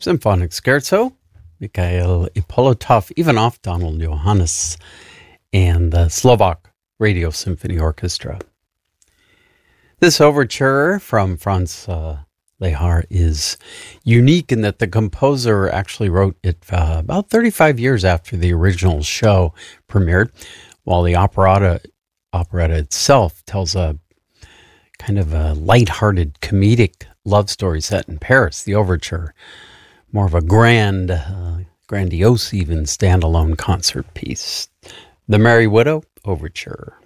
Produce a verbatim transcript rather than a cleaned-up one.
Symphonic Scherzo, Mikhail Ippolitov, Ivanov, Donald Johannes, and the Slovak Radio Symphony Orchestra. This overture from Franz uh, Lehár is unique in that the composer actually wrote it uh, about thirty-five years after the original show premiered, while the operetta, operetta itself tells a kind of a lighthearted comedic love story set in Paris. The overture, more of a grand, uh, grandiose even standalone concert piece. The Merry Widow Overture.